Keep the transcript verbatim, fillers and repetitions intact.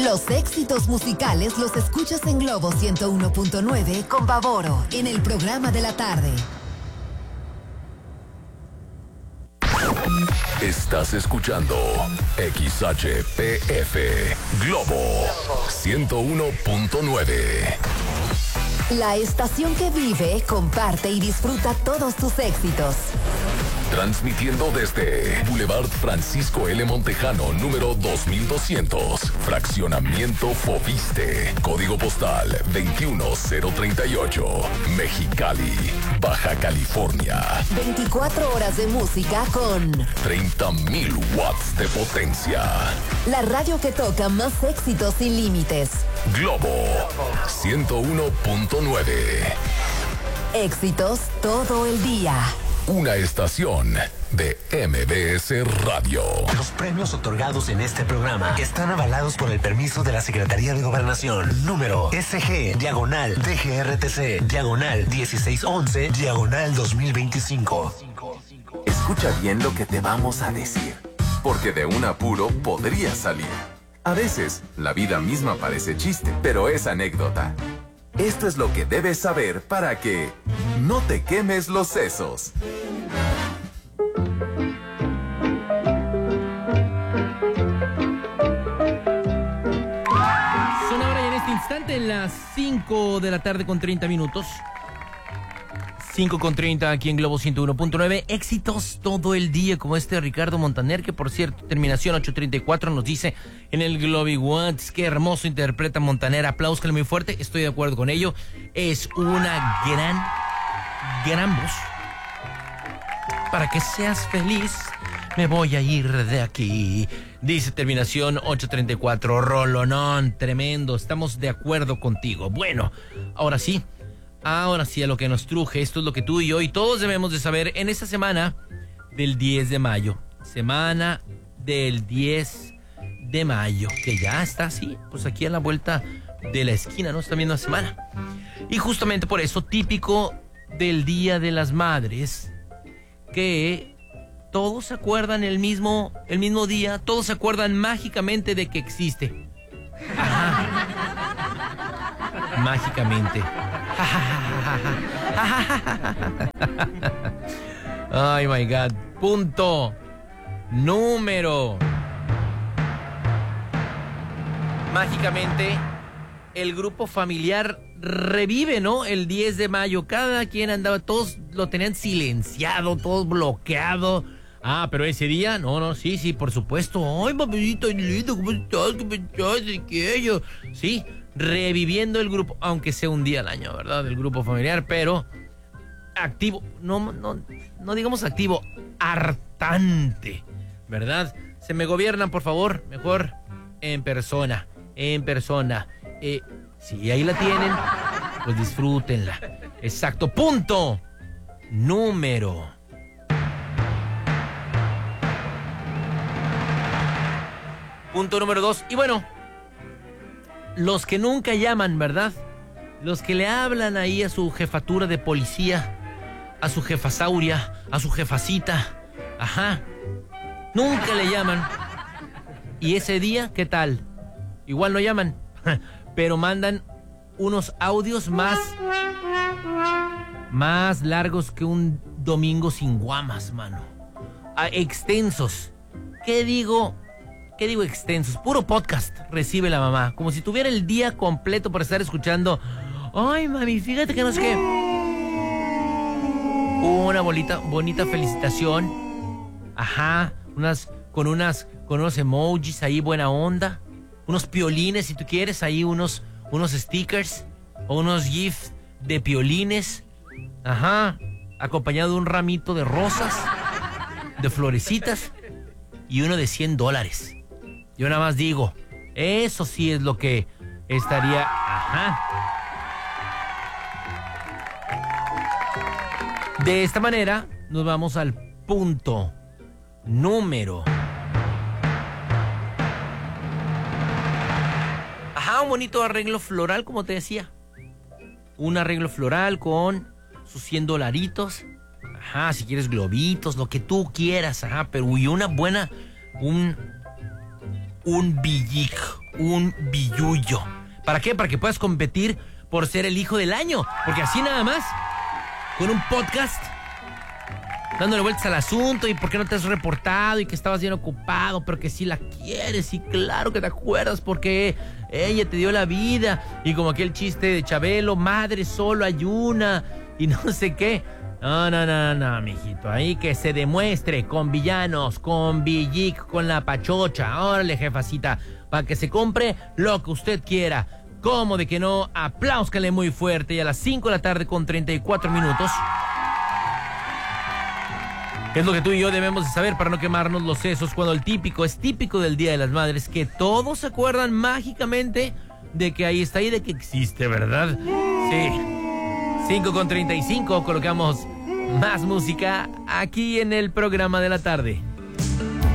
Los éxitos musicales los escuchas en Globo ciento uno punto nueve con Baboro en el programa de la tarde. Estás escuchando X H P F Globo ciento uno punto nueve. La estación que vive, comparte y disfruta todos tus éxitos. Transmitiendo desde Boulevard Francisco L. Montejano, número dos mil doscientos, Fraccionamiento Fobiste, Código Postal veintiuno cero treinta y ocho, Mexicali, Baja California. veinticuatro horas de música con treinta mil watts de potencia. La radio que toca más éxitos sin límites. Globo ciento uno punto nueve. Éxitos todo el día. Una estación de M B S Radio. Los premios otorgados en este programa están avalados por el permiso de la Secretaría de Gobernación. Número S G, diagonal, D G R T C, diagonal, dieciséis once, diagonal dos mil veinticinco. Escucha bien lo que te vamos a decir, porque de un apuro podría salir. A veces, la vida misma parece chiste, pero es anécdota. Esto es lo que debes saber para que no te quemes los sesos. Son ahora y en este instante las cinco de la tarde con treinta minutos. cinco con treinta aquí en Globo ciento uno punto nueve. Éxitos todo el día, como este Ricardo Montaner, que por cierto, terminación ocho treinta y cuatro, nos dice en el Globy Watts, qué hermoso interpreta Montaner, aplausos muy fuerte, estoy de acuerdo con ello, es una gran, gran voz. Para que seas feliz, me voy a ir de aquí, dice terminación ocho treinta y cuatro, rolonón, tremendo, estamos de acuerdo contigo. Bueno, ahora sí, Ahora sí, a lo que nos truje, esto es lo que tú y yo y todos debemos de saber en esta semana del diez de mayo. Semana del diez de mayo, que ya está así, pues aquí a la vuelta de la esquina, ¿no? Está viendo la semana. Y justamente por eso, típico del Día de las Madres, que todos se acuerdan el mismo, el mismo día, todos se acuerdan mágicamente de que existe. Ajá. Mágicamente. Ay, my God. Punto número. Mágicamente, el grupo familiar revive, ¿no? El diez de mayo. Cada quien andaba, todos lo tenían silenciado, todos bloqueado. Ah, pero ese día, no, no, sí, sí, por supuesto. Ay, papito lindo, ¿cómo estás? ¿Cómo estás? ¿Y qué yo? Sí, reviviendo el grupo, aunque sea un día al año, ¿verdad? El grupo familiar, pero activo, no, no, no digamos activo, hartante, ¿verdad? Se me gobiernan, por favor, mejor en persona, en persona. Eh, si ahí la tienen, pues disfrútenla. Exacto, punto número. Punto número dos. Y bueno, los que nunca llaman, ¿verdad? Los que le hablan ahí a su jefatura de policía, a su jefasauria, a su jefacita. Ajá. Nunca le llaman. Y ese día, ¿qué tal? Igual no llaman, pero mandan unos audios más, más largos que un domingo sin guamas, mano. A extensos. ¿Qué digo? ¿Qué digo extensos? Puro podcast recibe la mamá. Como si tuviera el día completo para estar escuchando. Ay, mami, fíjate que no sé qué. Una bonita, bonita felicitación. Ajá. Unas, con unas, con unos emojis ahí, buena onda. Unos piolines, si tú quieres, ahí unos, unos stickers. O unos gifs de piolines. Ajá. Acompañado de un ramito de rosas. De florecitas. Y uno de cien dólares. Yo nada más digo, eso sí es lo que estaría... Ajá. De esta manera, nos vamos al punto número. Ajá, un bonito arreglo floral, como te decía. Un arreglo floral con sus cien dolaritos. Ajá, si quieres globitos, lo que tú quieras. Ajá, pero y una buena... Un... un billic, un billullo. ¿Para qué? Para que puedas competir por ser el hijo del año. Porque así nada más, con un podcast, dándole vueltas al asunto y por qué no te has reportado y que estabas bien ocupado, pero que sí la quieres y claro que te acuerdas porque ella te dio la vida. Y como aquel chiste de Chabelo, madre solo hay una y no sé qué. No, no, no, no, mijito. Ahí que se demuestre con villanos, con Villic, con la pachocha. Órale, jefacita, para que se compre lo que usted quiera. ¿Cómo de que no? Apláuscale muy fuerte. Y a las cinco de la tarde con treinta y cuatro minutos. Es lo que tú y yo debemos de saber para no quemarnos los sesos cuando el típico es típico del Día de las Madres, que todos se acuerdan mágicamente de que ahí está y de que existe, ¿verdad? Sí. cinco con treinta y cinco, colocamos más música aquí en el programa de la tarde.